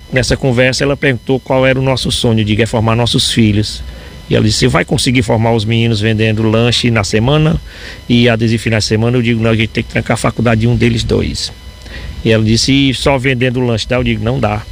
nessa conversa, ela perguntou qual era o nosso sonho. Eu digo, é formar nossos filhos. E ela disse, você vai conseguir formar os meninos vendendo lanche na semana e adesivo final de semana? Eu digo, não, a gente tem que trancar a faculdade de um deles dois. E ela disse, e só vendendo lanche dá? Eu digo, não dá.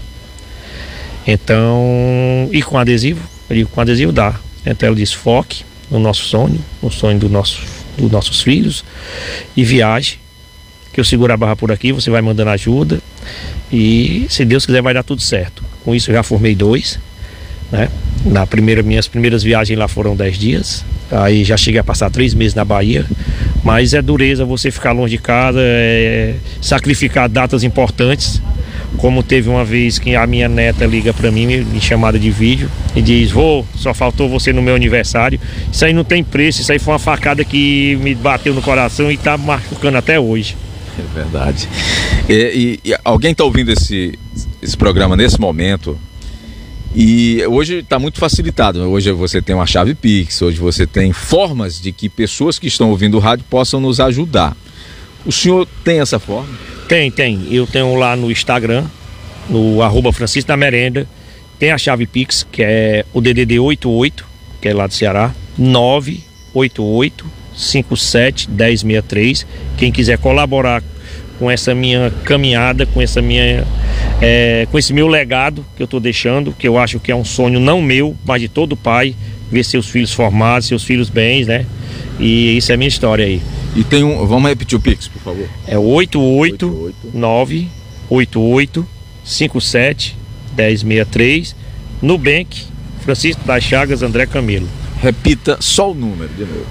Então, e com adesivo? Eu digo, com adesivo dá. Então ela disse, foque no nosso sonho, no sonho dos nossos filhos, e viaje, que eu seguro a barra por aqui, você vai mandando ajuda, e se Deus quiser vai dar tudo certo. Com isso eu já formei 2, né? Minhas primeiras viagens lá foram 10 dias, aí já cheguei a passar 3 meses na Bahia, mas é dureza você ficar longe de casa, sacrificar datas importantes, como teve uma vez que a minha neta liga pra mim em chamada de vídeo e diz, vô, só faltou você no meu aniversário. Isso aí não tem preço, isso aí foi uma facada que me bateu no coração e tá machucando até hoje. É verdade. E alguém tá ouvindo esse programa nesse momento, e hoje está muito facilitado. Hoje você tem uma chave Pix, hoje você tem formas de que pessoas que estão ouvindo o rádio possam nos ajudar. O senhor tem essa forma? Tem. Eu tenho lá no Instagram, no @Francisco da Merenda, tem a chave Pix, que é o DDD 88, que é lá do Ceará, 988 57 1063. Quem quiser colaborar com essa minha caminhada, com esse meu legado que eu estou deixando, que eu acho que é um sonho não meu, mas de todo pai, ver seus filhos formados, seus filhos bem, né? E isso é a minha história aí. E tem vamos repetir o Pix, por favor. É 88988 57 1063, Nubank, Francisco das Chagas André Camilo. Repita só o número de novo.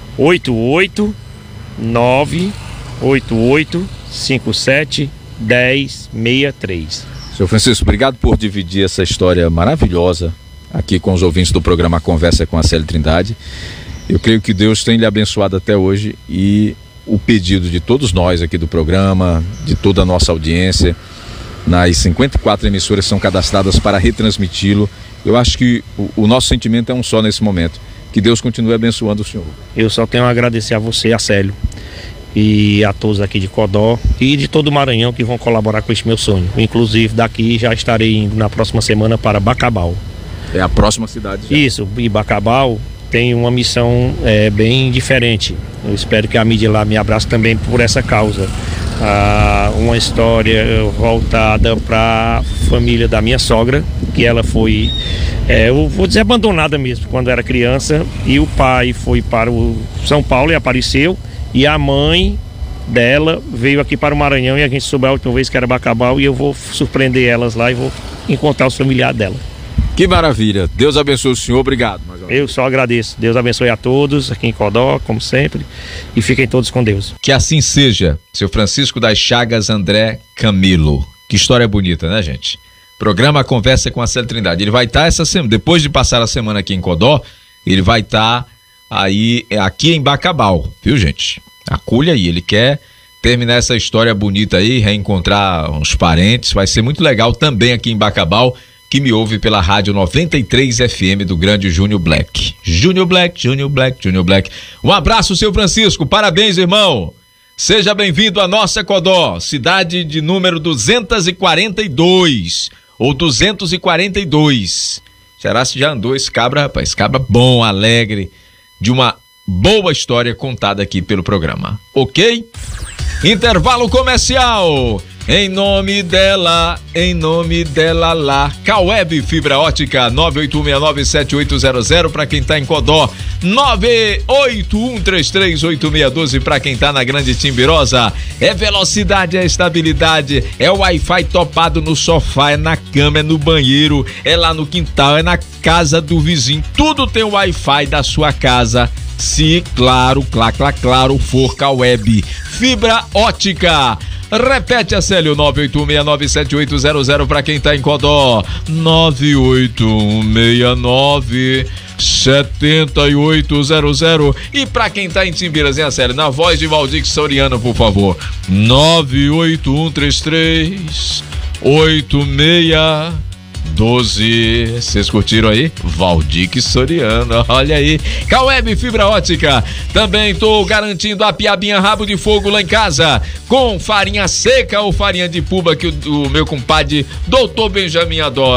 88988 57 1063. Seu Francisco, obrigado por dividir essa história maravilhosa aqui com os ouvintes do programa Conversa com a Célia Trindade. Eu creio que Deus tem lhe abençoado até hoje, e o pedido de todos nós aqui do programa, de toda a nossa audiência, nas 54 emissoras que são cadastradas para retransmiti-lo, eu acho que o nosso sentimento é um só nesse momento. Que Deus continue abençoando o senhor. Eu só tenho a agradecer a você, a Célio, e a todos aqui de Codó e de todo o Maranhão que vão colaborar com esse meu sonho. Inclusive daqui já estarei indo na próxima semana para Bacabal. É a próxima cidade já. Isso, e Bacabal tem uma missão bem diferente. Eu espero que a mídia lá me abrace também por essa causa. Uma história voltada para a família da minha sogra, que ela foi, eu vou dizer, abandonada mesmo quando era criança, e o pai foi para o São Paulo e apareceu, e a mãe dela veio aqui para o Maranhão, e a gente soube a última vez que era Bacabal, e eu vou surpreender elas lá e vou encontrar os familiares dela. Que maravilha, Deus abençoe o senhor, obrigado. Eu só agradeço, Deus abençoe a todos aqui em Codó, como sempre, e fiquem todos com Deus. Que assim seja, seu Francisco das Chagas André Camilo. Que história bonita, né, gente? Programa Conversa com a Célia Trindade. Ele vai estar essa semana, depois de passar a semana aqui em Codó, ele vai estar aí, aqui em Bacabal, viu, gente? Acolha aí, ele quer terminar essa história bonita aí, reencontrar uns parentes, vai ser muito legal também aqui em Bacabal, que me ouve pela rádio 93 FM do grande Júnior Black. Júnior Black. Um abraço, seu Francisco, parabéns, irmão. Seja bem-vindo à nossa Codó, cidade de número 242, ou 242. Será se já andou esse cabra, rapaz? Cabra bom, alegre, de uma boa história contada aqui pelo programa. Ok? Intervalo comercial. Em nome dela lá, Caueb Fibra Ótica, 981697800 para quem tá em Codó, 981338612 para quem tá na Grande Timbirosa. É velocidade, é estabilidade, é o Wi-Fi topado no sofá, é na cama, é no banheiro, é lá no quintal, é na casa do vizinho, tudo tem o Wi-Fi da sua casa. Se, claro, for Caueb Fibra Ótica. Repete a Célio, 981697800 para quem tá em Codó, 981697800. E para quem tá em Timbiras, hein, Célio? Na voz de Valdir Soriano, por favor, 981338612. Vocês curtiram aí? Valdir Soriano, olha aí. Caueb Fibra Ótica. Também tô garantindo a piabinha rabo de fogo lá em casa, com farinha seca ou farinha de puba, que o meu compadre Doutor Benjamin adora.